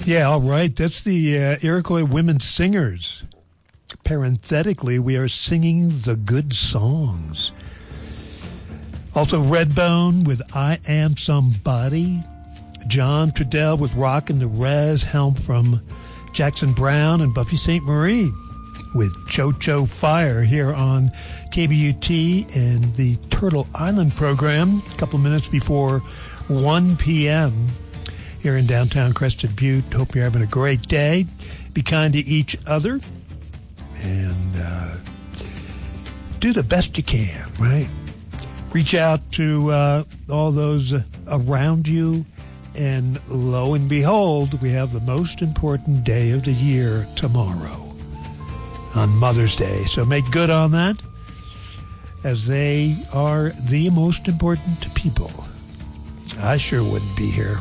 Yeah, all right. That's the Iroquois Women Singers. Parenthetically, we are singing the good songs. Also, Redbone with I Am Somebody. John Trudell with Rockin' the Res. Helm from Jackson Browne and Buffy St. Marie with Cho-Cho Fire here on KBUT and the Turtle Island program. A couple minutes before 1 p.m. here in downtown Crested Butte. Hope you're having a great day. Be kind to each other and do the best you can, right? Reach out to all those around you, and lo and behold, we have the most important day of the year tomorrow on Mother's Day. So make good on that, as they are the most important people. I sure wouldn't be here.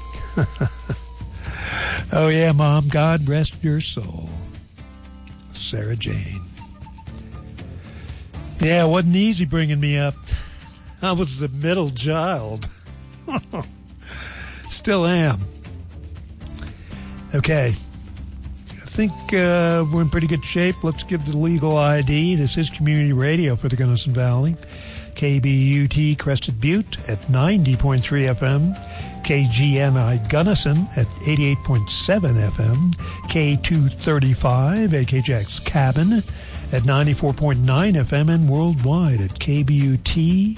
Oh, yeah, Mom. God rest your soul. Sarah Jane. Yeah, it wasn't easy bringing me up. I was the middle child. Still am. Okay. I think we're in pretty good shape. Let's give the legal ID. This is Community Radio for the Gunnison Valley. KBUT Crested Butte at 90.3 FM. KGNI Gunnison at 88.7 FM, K235 AKJX Cabin at 94.9 FM, and worldwide at KBUT.org.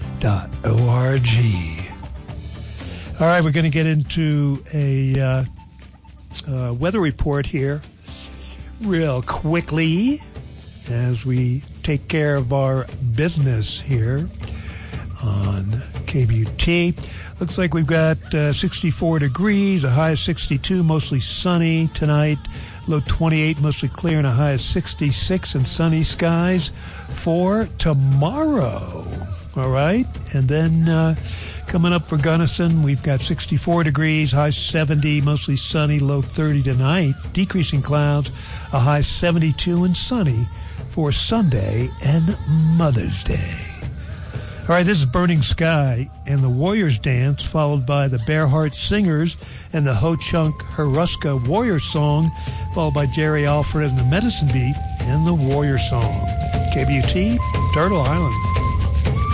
All right, we're going to get into a weather report here real quickly as we take care of our business here on KBUT. Looks like we've got 64 degrees, a high of 62, mostly sunny tonight. Low 28, mostly clear, and a high of 66, and sunny skies for tomorrow. All right? And then coming up for Gunnison, we've got 64 degrees, high 70, mostly sunny, low 30 tonight. Decreasing clouds, a high 72, and sunny for Sunday and Mother's Day. All right, this is Burning Sky and the Warriors Dance, followed by the Bearheart Singers and the Ho-Chunk Huruska Warrior Song, followed by Jerry Alfred and the Medicine Beat and the Warrior Song. KBUT, Turtle Island.